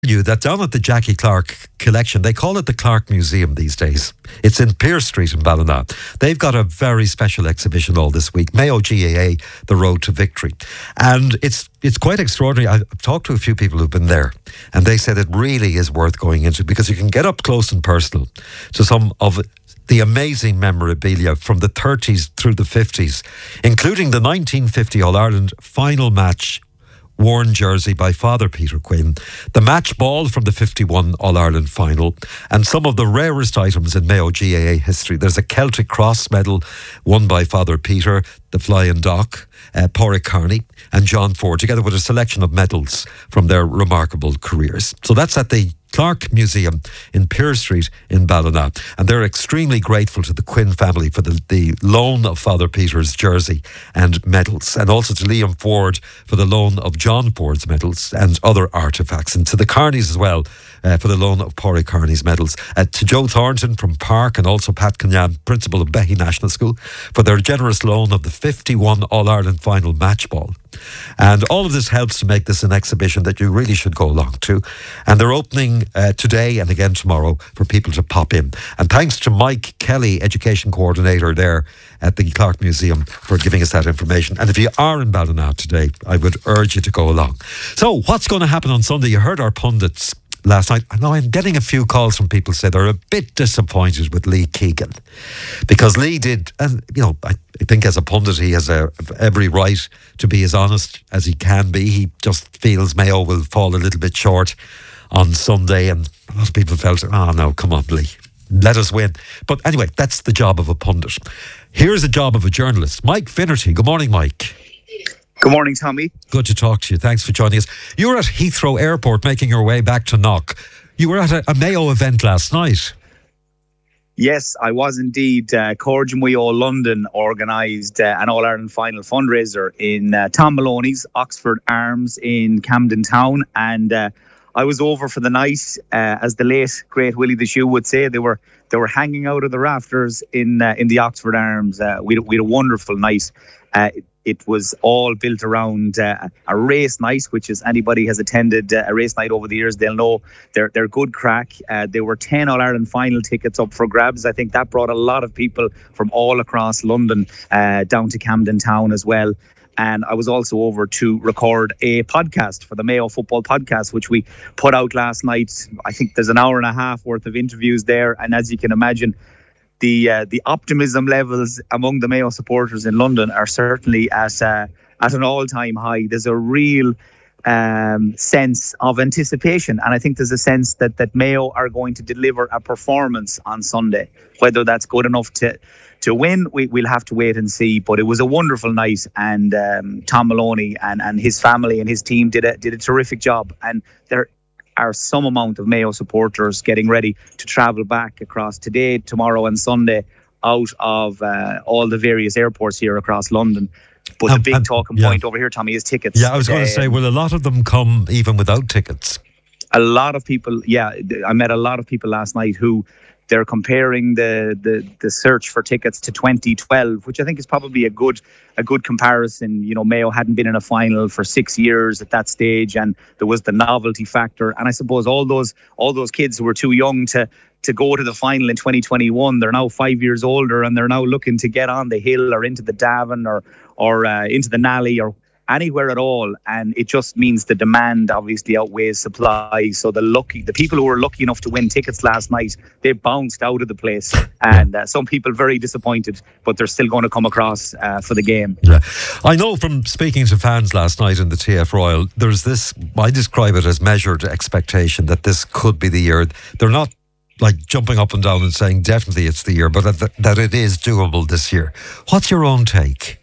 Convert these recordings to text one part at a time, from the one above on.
You that down at the Jackie Clark collection, they call it the Clark Museum these days. It's in Pearse Street in Ballina. They've got a very special exhibition all this week, Mayo GAA, The Road to Victory. And it's quite extraordinary. I've talked to a few people who've been there, and they said it really is worth going into because you can get up close and personal to some of the amazing memorabilia from the 30s through the 50s, including the 1950 All-Ireland final match worn jersey by Father Peter Quinn, the match ball from the 51 All-Ireland final, and some of the rarest items in Mayo GAA history. There's a Celtic Cross medal won by Father Peter, the Flying Dock, Pádraig Carney and John Ford, together with a selection of medals from their remarkable careers. So that's at the Clark Museum in Pearse Street in Ballina, and they're extremely grateful to the Quinn family for the loan of Father Peter's jersey and medals, and also to Liam Ford for the loan of John Ford's medals and other artefacts, and to the Carneys as well for the loan of Pádraig Carney's medals, to Joe Thornton from Park and also Pat Kenyan, principal of Behy National School, for their generous loan of the 51 All-Ireland final match ball. And all of this helps to make this an exhibition that you really should go along to. And they're opening today and again tomorrow for people to pop in. And thanks to Mike Kelly, Education Coordinator there at the Clark Museum, for giving us that information. And if you are in Ballina today, I would urge you to go along. So what's going to happen on Sunday? You heard our pundits last night. I know I'm getting a few calls from people say they're a bit disappointed with Lee Keegan, because Lee did, and you know, I think as a pundit he has every right to be as honest as he can be. He just feels Mayo will fall a little bit short on Sunday, and a lot of people felt, oh no, come on Lee, let us win. But anyway, that's the job of a pundit. Here's the job of a journalist. Mike Finnerty. Good morning, Mike. Good morning, Tommy. Good to talk to you. Thanks for joining us. You were at Heathrow Airport making your way back to Knock. You were at a Mayo event last night. Yes, I was indeed. Corge and Weo London organised an All-Ireland final fundraiser in Tom Maloney's Oxford Arms in Camden Town, and I was over for the night. As the late great Willie the Shoe would say, they were hanging out of the rafters in the Oxford Arms. We had a wonderful night. It was all built around a race night, which is, anybody has attended a race night over the years, they'll know they're good crack. There were 10 All-Ireland final tickets up for grabs. I think that brought a lot of people from all across London down to Camden Town as well. And I was also over to record a podcast for the Mayo Football Podcast, which we put out last night. I think there's an hour and a half worth of interviews there. And as you can imagine, the optimism levels among the Mayo supporters in London are certainly at an all-time high. There's a real sense of anticipation, and I think there's a sense that Mayo are going to deliver a performance on Sunday. Whether that's good enough to win, we'll have to wait and see. But it was a wonderful night, and Tom Maloney and his family and his team did a terrific job. And there are some amount of Mayo supporters getting ready to travel back across today, tomorrow and Sunday out of all the various airports here across London. But the big talking point over here, Tommy, is tickets. Yeah, I was going to say, will a lot of them come even without tickets? A lot of people, I met a lot of people last night who they're comparing the search for tickets to 2012, which I think is probably a good comparison. You know, Mayo hadn't been in a final for 6 years at that stage, and there was the novelty factor. And I suppose all those kids who were too young to go to the final in 2021, they're now 5 years older, and they're now looking to get on the hill or into the Davin or into the Nally or anywhere at all. And it just means the demand obviously outweighs supply. So the people who were lucky enough to win tickets last night, they bounced out of the place, and some people very disappointed, but they're still going to come across for the game. Yeah. I know from speaking to fans last night in the TF Royal, there's this, I describe it as measured expectation that this could be the year. They're not like jumping up and down and saying definitely it's the year, but that it is doable this year. What's your own take?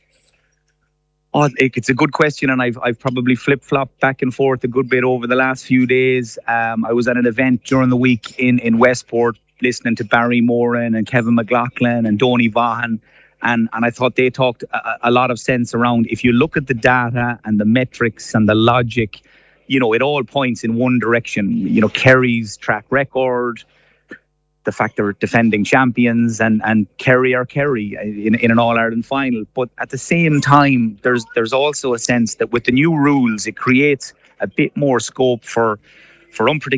Oh, it's a good question, and I've probably flip-flopped back and forth a good bit over the last few days. I was at an event during the week in Westport, listening to Barry Moran and Kevin McLaughlin and Donny Vaughan, and I thought they talked a lot of sense around, if you look at the data and the metrics and the logic, you know, it all points in one direction. You know, Kerry's track record, the fact they're defending champions, and Kerry are Kerry in an All-Ireland final. But at the same time, there's also a sense that with the new rules, it creates a bit more scope for for unpredictable